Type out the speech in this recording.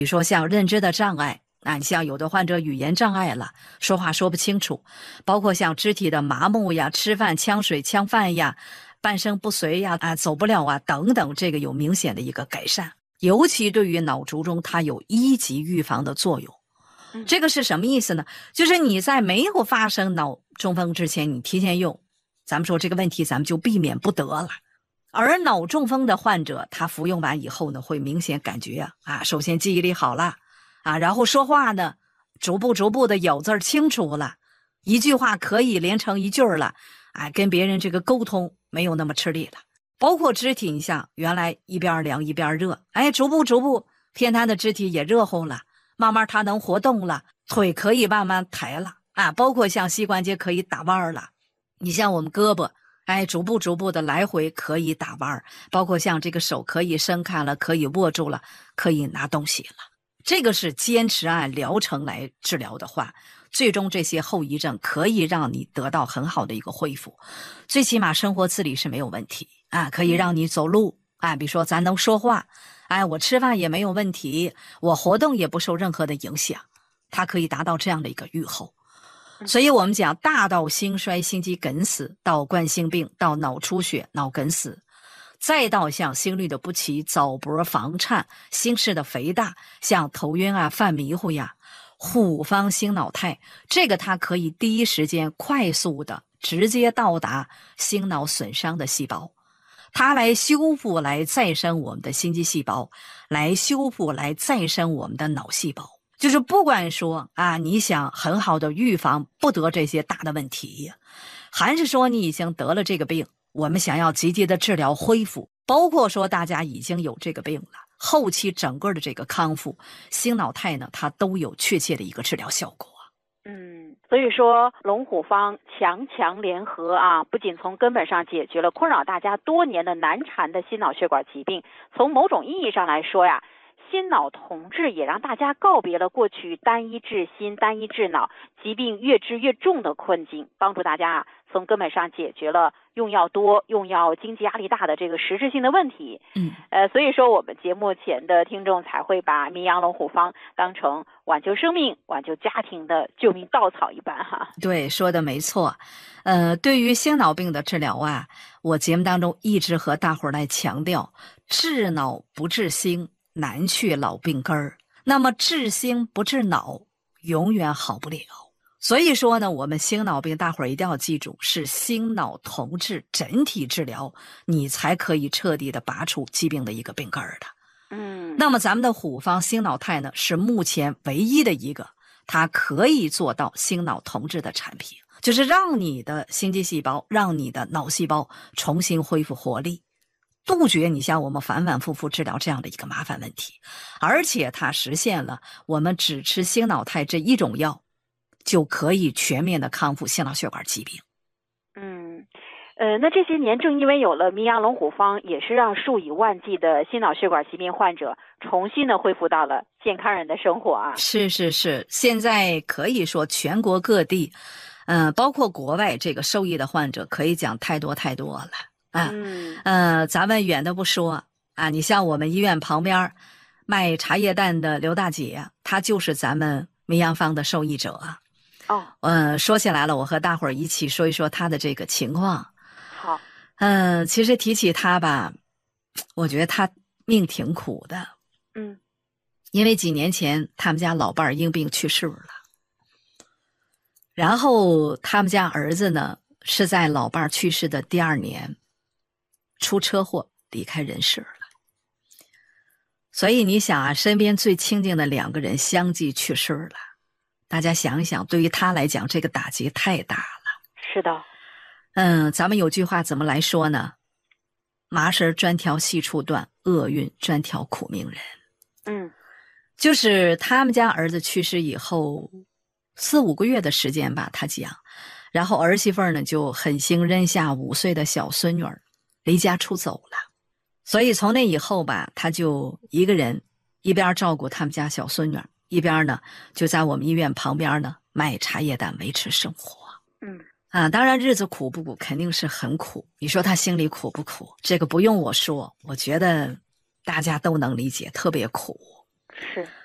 比如说像认知的障碍啊，你像有的患者语言障碍了，说话说不清楚，包括像肢体的麻木呀、吃饭呛水呛饭呀、半身不遂呀、走不了啊等等，这个有明显的一个改善。尤其对于脑卒中，它有一级预防的作用。这个是什么意思呢？就是你在没有发生脑中风之前，你提前用，咱们说这个问题咱们就避免不得了。而脑中风的患者，他服用完以后呢，会明显感觉首先记忆力好了然后说话呢，逐步的咬字清楚了，一句话可以连成一句了跟别人这个沟通没有那么吃力了。包括肢体，你像原来一边凉一边热，逐步偏瘫的肢体也热乎了，慢慢它能活动了，腿可以慢慢抬了包括像膝关节可以打弯了，你像我们胳膊逐步的来回可以打弯，包括像这个手可以伸开了，可以握住了，可以拿东西了。这个是坚持按疗程来治疗的话，最终这些后遗症可以让你得到很好的一个恢复，最起码生活自理是没有问题可以让你走路比如说咱能说话我吃饭也没有问题，我活动也不受任何的影响，它可以达到这样的一个预后。所以我们讲大到心衰、心肌梗死，到冠心病，到脑出血、脑梗死，再到像心律的不齐、早搏、房颤、心室的肥大，像头晕犯迷糊呀，虎方心脑肽，这个它可以第一时间快速的直接到达心脑损伤的细胞，它来修复、来再生我们的心肌细胞，来修复、来再生我们的脑细胞。就是不管说你想很好的预防不得这些大的问题，还是说你已经得了这个病，我们想要积极的治疗恢复，包括说大家已经有这个病了，后期整个的这个康复，心脑肽呢，它都有确切的一个治疗效果。 所以说龙虎方强联合不仅从根本上解决了困扰大家多年的难缠的心脑血管疾病，从某种意义上来说呀，心脑同治也让大家告别了过去单一治心、单一治脑、疾病越治越重的困境，帮助大家从根本上解决了用药多、用药经济压力大的这个实质性的问题。所以说我们节目前的听众才会把名扬龙虎方当成挽救生命、挽救家庭的救命稻草一般对，说的没错。对于心脑病的治疗我节目当中一直和大伙儿来强调，治脑不治心，难去老病根儿。那么治心不治脑，永远好不了。所以说呢，我们心脑病大伙儿一定要记住，是心脑同治整体治疗，你才可以彻底的拔除疾病的一个病根儿的。那么咱们的虎方心脑肽呢，是目前唯一的一个它可以做到心脑同治的产品，就是让你的心肌细胞、让你的脑细胞重新恢复活力，杜绝你像我们反反复复治疗这样的一个麻烦问题。而且它实现了我们只吃心脑肽这一种药就可以全面的康复心脑血管疾病。 那这些年正因为有了名扬龙虎方，也是让数以万计的心脑血管疾病患者重新的恢复到了健康人的生活是，现在可以说全国各地包括国外这个受益的患者可以讲太多了咱们远的不说你像我们医院旁边卖茶叶蛋的刘大姐，她就是咱们名扬方的受益者说起来了，我和大伙儿一起说一说她的这个情况。 好， 其实提起她吧，我觉得她命挺苦的。因为几年前他们家老伴儿因病去世了，然后他们家儿子呢是在老伴儿去世的第2年出车祸离开人世了。所以你想身边最亲近的2个人相继去世了，大家想一想，对于他来讲这个打击太大了。 是的。 咱们有句话怎么来说呢？麻绳专挑细处断，厄运专挑苦命人。就是他们家儿子去世以后4、5个月的时间吧，他讲，然后儿媳妇呢就狠心扔下5岁的小孙女儿离家出走了。所以从那以后吧，他就一个人一边照顾他们家小孙女儿，一边呢就在我们医院旁边呢卖茶叶蛋维持生活。当然日子苦不苦，肯定是很苦。你说他心里苦不苦，这个不用我说，我觉得大家都能理解，特别苦。 是。